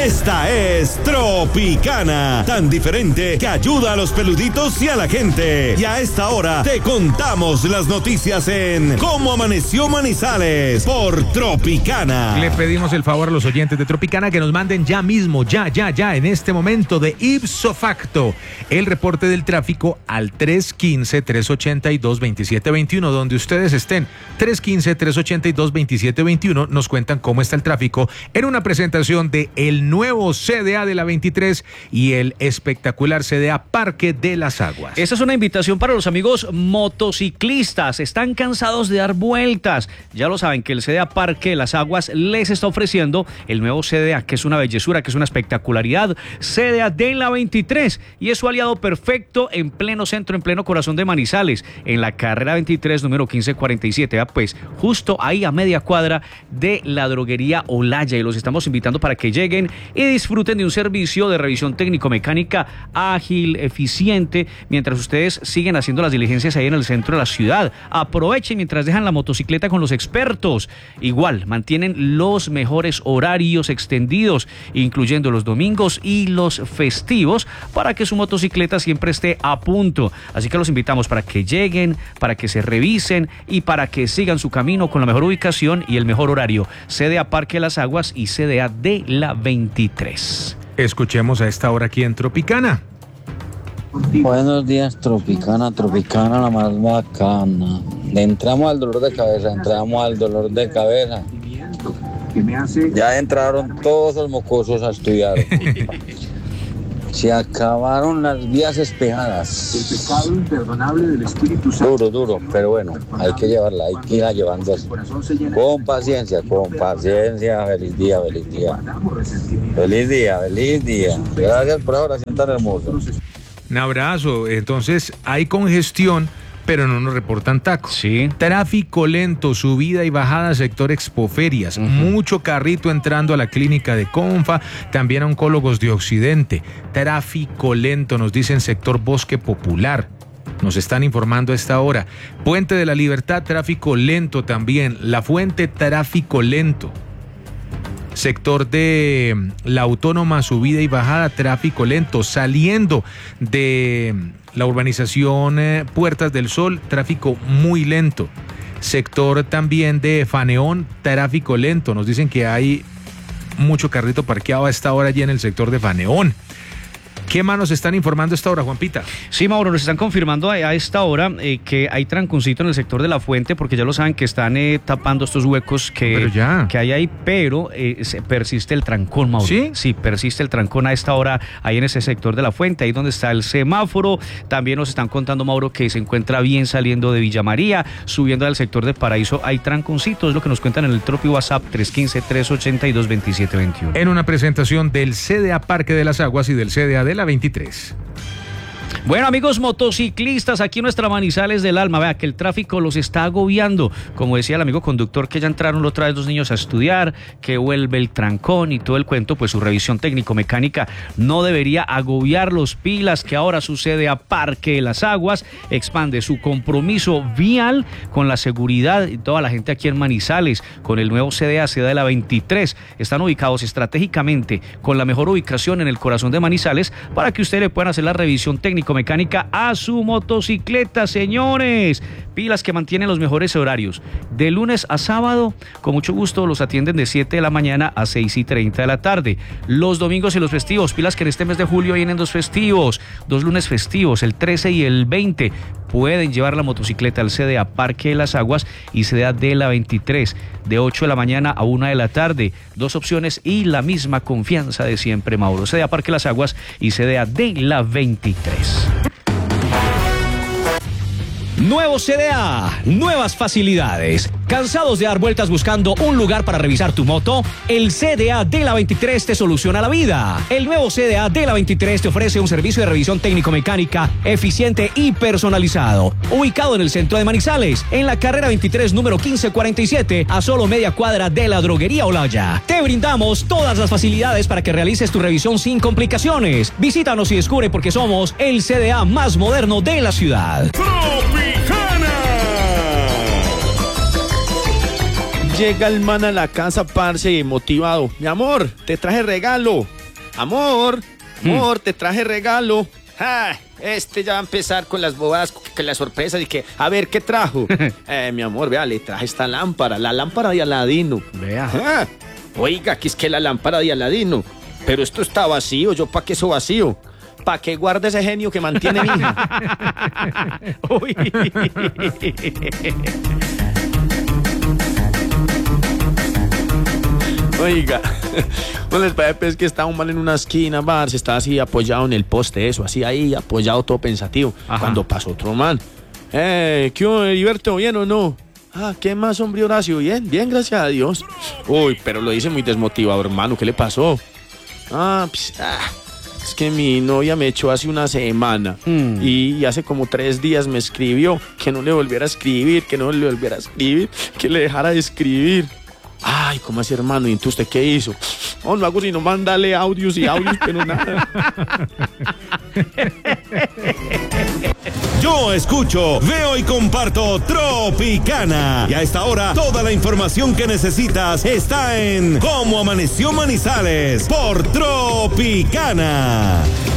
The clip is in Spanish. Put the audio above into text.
Esta es Tropicana, tan diferente que ayuda a los peluditos y a la gente. Y a esta hora te contamos las noticias en Cómo Amaneció Manizales por Tropicana. Le pedimos el favor a los oyentes de Tropicana que nos manden ya mismo, ya, en este momento, de ipso facto, el reporte del tráfico al 315-382-2721, donde ustedes estén. 315-382-2721, nos cuentan cómo está el tráfico en una presentación de el nuevo CDA de la 23 y el espectacular CDA Parque de las Aguas. Esta es una invitación para los amigos motociclistas. Están cansados de dar vueltas. Ya lo saben que el CDA Parque de las Aguas les está ofreciendo el nuevo CDA, que es una bellezura, que es una espectacularidad. CDA de la 23 y es su aliado perfecto en pleno centro, en pleno corazón de Manizales, en la carrera 23, número 1547. Pues justo ahí a media cuadra de la droguería Olaya, y los estamos invitando para que lleguen y disfruten de un servicio de revisión técnico-mecánica ágil, eficiente, mientras ustedes siguen haciendo las diligencias ahí en el centro de la ciudad. Aprovechen mientras dejan la motocicleta con los expertos. Igual, mantienen los mejores horarios extendidos, incluyendo los domingos y los festivos, para que su motocicleta siempre esté a punto. Así que los invitamos para que lleguen, para que se revisen y para que sigan su camino con la mejor ubicación y el mejor horario. CDA Parque de las Aguas y CDA de la 23. Escuchemos a esta hora aquí en Tropicana. Buenos días, Tropicana, la más bacana. Le entramos al dolor de cabeza. Ya entraron todos los mocosos a estudiar. Se acabaron las vías espejadas. El pecado imperdonable del Espíritu Santo. Duro, pero bueno, hay que llevarla, hay que irla llevando así. Con paciencia. Feliz día. Gracias por ahora, siendo tan hermoso. Un abrazo. Entonces, hay congestión, pero no nos reportan tacos. Sí. Tráfico lento, subida y bajada sector Expoferias. Mucho carrito entrando a la clínica de Confa, también a oncólogos de Occidente. Tráfico lento, nos dicen sector Bosque Popular. Nos están informando a esta hora. Puente de la Libertad, tráfico lento también. La Fuente, tráfico lento. Sector de la Autónoma, subida y bajada, tráfico lento. Saliendo de la urbanización Puertas del Sol, tráfico muy lento. Sector también de Faneón, tráfico lento. Nos dicen que hay mucho carrito parqueado a esta hora allí en el sector de Faneón. ¿Qué más nos están informando a esta hora, Juanpita? Sí, Mauro, nos están confirmando a esta hora que hay tranconcito en el sector de la Fuente, porque ya lo saben que están tapando estos huecos que hay ahí, pero persiste el trancón, Mauro. ¿Sí? Sí, persiste el trancón a esta hora ahí en ese sector de la Fuente, ahí donde está el semáforo. También nos están contando, Mauro, que se encuentra bien saliendo de Villa María, subiendo al sector de Paraíso. Hay tranconcito, es lo que nos cuentan en el Tropi WhatsApp 315-382-2721. En una presentación del CDA Parque de las Aguas y del CDA de la 23. Bueno, amigos motociclistas, aquí en nuestra Manizales del Alma, vea que el tráfico los está agobiando. Como decía el amigo conductor, que ya entraron otra vez los niños a estudiar, que vuelve el trancón y todo el cuento, pues su revisión técnico-mecánica no debería agobiarlos. Pilas, que ahora sucede a Parque de las Aguas, expande su compromiso vial con la seguridad y toda la gente aquí en Manizales, con el nuevo CDA de la 23. Están ubicados estratégicamente con la mejor ubicación en el corazón de Manizales, para que ustedes le puedan hacer la revisión técnico-mecánica a su motocicleta, señores. Pilas, que mantienen los mejores horarios. De lunes a sábado, con mucho gusto, los atienden de 7 de la mañana a 6:30 de la tarde. Los domingos y los festivos, pilas que en este mes de julio vienen dos festivos, dos lunes festivos, el 13 y el 20. Pueden llevar la motocicleta al CDA Parque de las Aguas y CDA de la 23, de 8 de la mañana a 1 de la tarde. Dos opciones y la misma confianza de siempre, Mauro. CDA Parque de las Aguas y CDA de la 23. Nuevo CDA, nuevas facilidades. ¿Cansados de dar vueltas buscando un lugar para revisar tu moto? El CDA de la 23 te soluciona la vida. El nuevo CDA de la 23 te ofrece un servicio de revisión técnico-mecánica eficiente y personalizado. Ubicado en el centro de Manizales, en la carrera 23, número 1547, a solo media cuadra de la droguería Olaya. Te brindamos todas las facilidades para que realices tu revisión sin complicaciones. Visítanos y descubre por qué somos el CDA más moderno de la ciudad. Llega el man a la casa, parce, motivado. Mi amor, te traje regalo. Amor, te traje regalo. Este ya va a empezar con las bobadas, con las sorpresas y que, a ver, ¿qué trajo? Mi amor, vea, le traje esta lámpara, la lámpara de Aladino. Vea. Oiga, que es que la lámpara de Aladino. Pero esto está vacío, ¿yo pa' qué eso vacío? ¿Pa' qué guarda ese genio que mantiene mi hija? Uy. Oiga, no les parece pues, que estaba un man en una esquina, se estaba así apoyado en el poste, eso, así ahí, apoyado todo pensativo. Ajá. Cuando pasó otro man. ¿Qué hubo, Heriberto? ¿Bien o no? ¿Qué más, hombre, Horacio? Bien, gracias a Dios. Uy, pero lo dice muy desmotivado, hermano, ¿qué le pasó? Es que mi novia me echó hace una semana y hace como 3 días me escribió que no le volviera a escribir, que le dejara de escribir. Ay, ¿cómo así, hermano? ¿Y entonces usted qué hizo? No hago sino mandarle audios, pero nada. Yo escucho, veo y comparto Tropicana. Y a esta hora, toda la información que necesitas está en Cómo Amaneció Manizales por Tropicana.